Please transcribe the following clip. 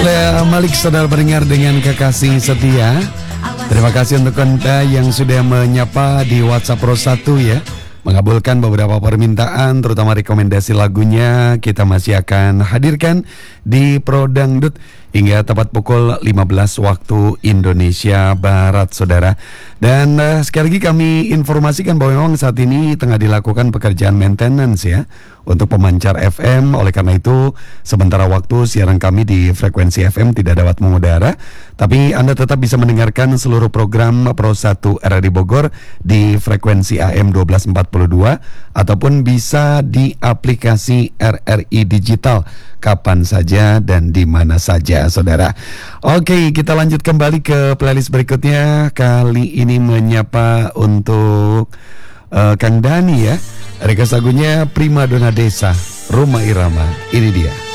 Sudah Malik saudara pendengar dengan kekasih setia. Terima kasih untuk Anda yang sudah menyapa di WhatsApp Pro 1 ya, mengabulkan beberapa permintaan, terutama rekomendasi lagunya kita masih akan hadirkan di Pro Dangdut hingga tepat pukul 15 waktu Indonesia Barat, saudara. Dan sekali lagi kami informasikan bahwa memang saat ini tengah dilakukan pekerjaan maintenance ya untuk pemancar FM. Oleh karena itu sementara waktu siaran kami di frekuensi FM tidak dapat mengudara, tapi Anda tetap bisa mendengarkan seluruh program Pro 1 RRI Bogor di frekuensi AM 1242 ataupun bisa di aplikasi RRI Digital kapan saja dan di mana saja, saudara. Oke, kita lanjut kembali ke playlist berikutnya. Kali ini menyapa untuk Kang Dani ya. Request lagunya Prima Dona Desa, Rumah Irama. Ini dia.